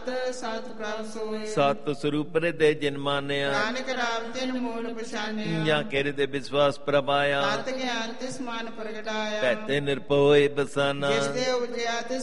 ਸਤ ਪ੍ਰਭ ਸੋਏ। ਸਤ ਸਰੂਪ ਹਿਰਦੇ ਜਿਨ ਮਾਨਿਆ, ਨਾਨਕ ਰਾਮ ਤਿਨ ਮੂਲ ਪਛਾਨਿਆ। ਜਾਂ ਕਿਰ ਦੇ ਵਿਸ਼ਵਾਸ ਪ੍ਰਭਾਇਆ, ਤਤ ਗਿਆਨ ਤਿਸ ਮਨ ਪ੍ਰਗਟਾਇਆ। ਭੈਤੇ ਨਿਰਭਉ ਹੋਏ ਬਸਾਨਾ, ਜਿਸ ਦੇ ਉਪਜਿਆ ਤਿਸ